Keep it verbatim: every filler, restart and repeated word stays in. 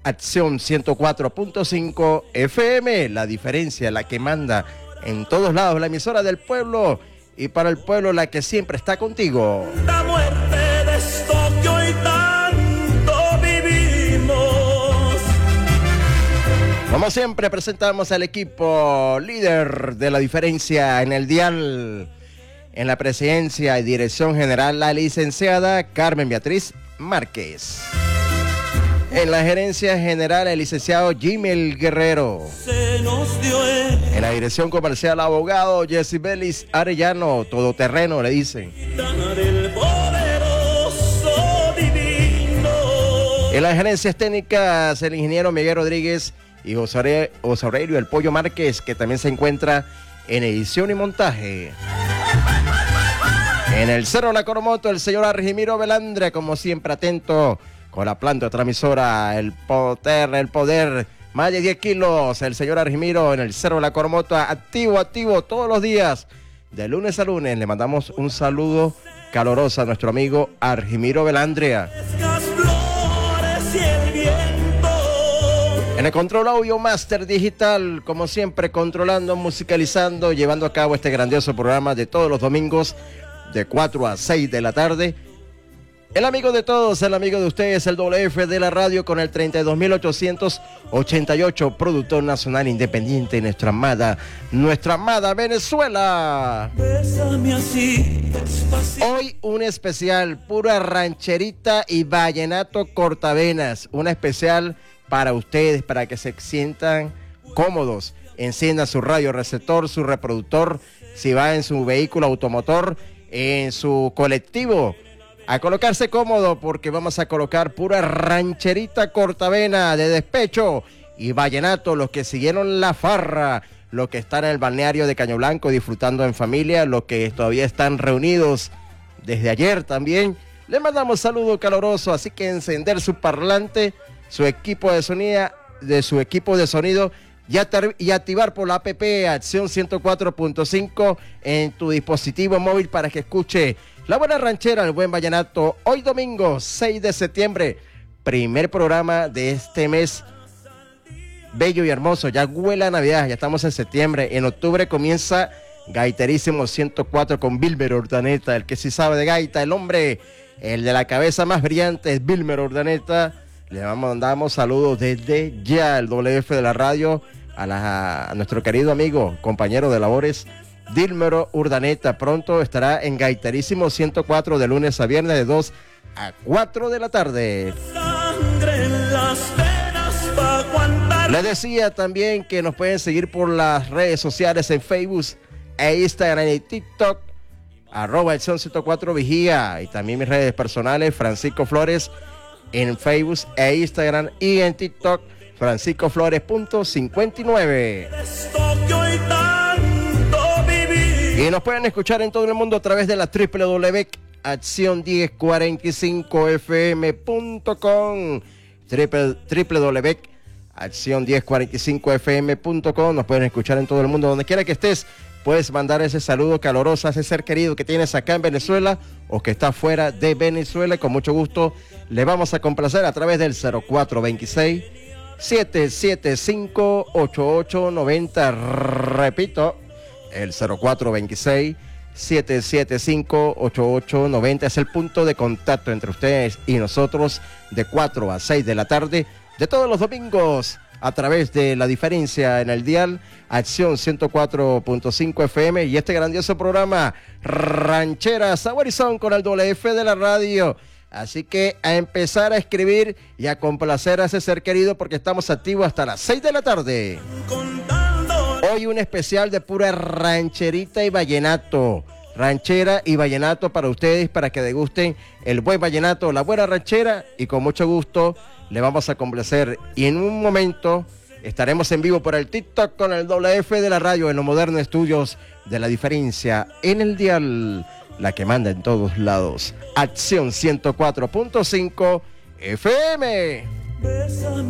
Acción ciento cuatro punto cinco F M, la diferencia, la que manda en todos lados, la emisora del pueblo y para el pueblo, la que siempre está contigo. La muerte de esto que hoy tanto vivimos. Como siempre, presentamos al equipo líder de la diferencia en el dial, en la presidencia y dirección general, la licenciada Carmen Beatriz Márquez. En la gerencia general, el licenciado Jimmy Guerrero. Se nos dio el... En la dirección comercial, abogado Jesse Belis Arellano, todoterreno le dicen. del poderoso divino. En las gerencias técnicas, el ingeniero Miguel Rodríguez y José Aurelio El Pollo Márquez, que también se encuentra en edición y montaje. En el Cerro La Coromoto, el señor Argimiro Velandre, como siempre atento con la planta transmisora, el poder, el poder, más de diez kilos, el señor Argimiro en el Cerro La Coromoto, activo, activo todos los días, de lunes a lunes. Le mandamos un saludo caloroso a nuestro amigo Argimiro Velandria. Las flores y el viento. En el control audio Master Digital, como siempre, controlando, musicalizando, llevando a cabo este grandioso programa de todos los domingos, de cuatro a seis de la tarde. El amigo de todos, el amigo de ustedes, el doble F de la radio con el treinta y dos mil ochocientos ochenta y ocho, productor nacional independiente, nuestra amada, nuestra amada Venezuela. Bésame así, despacito. Hoy un especial, pura rancherita y vallenato cortavenas, una especial para ustedes, para que se sientan cómodos. Encienda su radio receptor, su reproductor, si va en su vehículo automotor, en su colectivo, a colocarse cómodo, porque vamos a colocar pura rancherita cortavena de despecho y vallenato. Los que siguieron la farra, los que están en el balneario de Caño Blanco disfrutando en familia, los que todavía están reunidos desde ayer también, les mandamos saludo caloroso. Así que encender su parlante, su equipo de sonido, de su equipo de sonido y, y activar por la app Acción ciento cuatro punto cinco en tu dispositivo móvil para que escuche la buena ranchera, el buen vallenato. Hoy domingo seis de septiembre, primer programa de este mes bello y hermoso. Ya huele a Navidad, ya estamos en septiembre. En octubre comienza Gaiterísimo ciento cuatro con Vilmer Urdaneta, el que sí sabe de gaita, el hombre, el de la cabeza más brillante es Vilmer Urdaneta. Le mandamos saludos desde ya, el doble F de la radio, a, la, a nuestro querido amigo, compañero de labores, Dílmero Urdaneta. Pronto estará en Gaiterísimo ciento cuatro de lunes a viernes de dos a cuatro de la tarde. Sangre en las venas pa' aguantar. Les decía también que nos pueden seguir por las redes sociales en Facebook e Instagram y TikTok, arroba Acción ciento cuatro Vigía, y también mis redes personales, Francisco Flores, en Facebook e Instagram, y en TikTok, francisco flores punto cincuenta y nueve. Esto que hoy tanto viví. Y nos pueden escuchar en todo el mundo a través de la doble u doble u doble u punto acción diez cuarenta y cinco f m punto com, doble u doble u doble u punto acción diez cuarenta y cinco f m punto com. Nos pueden escuchar en todo el mundo, donde quiera que estés. Puedes mandar ese saludo caloroso a ese ser querido que tienes acá en Venezuela o que está fuera de Venezuela. Con mucho gusto le vamos a complacer a través del cero cuatro veintiséis, siete siete cinco, ocho ocho nueve cero. Repito, el cero cuatro veintiséis, siete siete cinco, ocho ocho nueve cero es el punto de contacto entre ustedes y nosotros de cuatro a seis de la tarde de todos los domingos, a través de la diferencia en el dial Acción ciento cuatro punto cinco F M y este grandioso programa Ranchera Saborizón con el doble F de la radio. Así que a empezar a escribir y a complacer a ese ser querido, porque estamos activos hasta las seis de la tarde. Contando. Hoy un especial de pura rancherita y vallenato. Ranchera y vallenato para ustedes, para que degusten el buen vallenato, la buena ranchera, y con mucho gusto le vamos a complacer. Y en un momento estaremos en vivo por el TikTok con el doble F de la radio en los modernos estudios de la diferencia en el dial, la que manda en todos lados, Acción ciento cuatro punto cinco F M. Bésame.